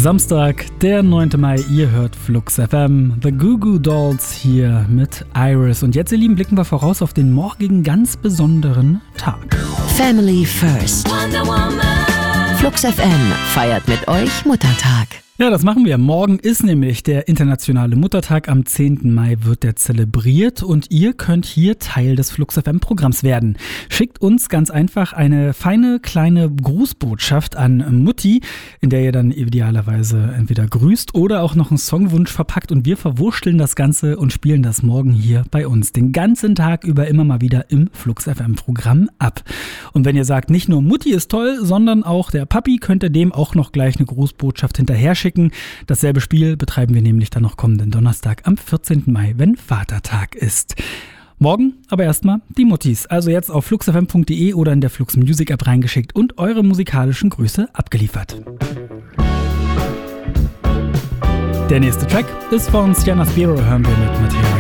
Samstag, der 9. Mai, ihr hört Flux FM, The Goo Goo Dolls hier mit Iris. Und jetzt, ihr Lieben, blicken wir voraus auf den morgigen ganz besonderen Tag. Family First. Flux FM feiert mit euch Muttertag. Ja, das machen wir. Morgen ist nämlich der internationale Muttertag. Am 10. Mai wird der zelebriert und ihr könnt hier Teil des Flux FM Programms werden. Schickt uns ganz einfach eine feine kleine Grußbotschaft an Mutti, in der ihr dann idealerweise entweder grüßt oder auch noch einen Songwunsch verpackt und wir verwurschteln das Ganze und spielen das morgen hier bei uns den ganzen Tag über immer mal wieder im Flux FM Programm ab. Und wenn ihr sagt, nicht nur Mutti ist toll, sondern auch der Papi, könnt ihr dem auch noch gleich eine Grußbotschaft hinterher schicken. Dasselbe Spiel betreiben wir nämlich dann noch kommenden Donnerstag am 14. Mai, wenn Vatertag ist. Morgen aber erstmal die Muttis. Also jetzt auf fluxfm.de oder in der Flux Music App reingeschickt und eure musikalischen Grüße abgeliefert. Der nächste Track ist von Sienna Spiro, hören wir mit Matthias.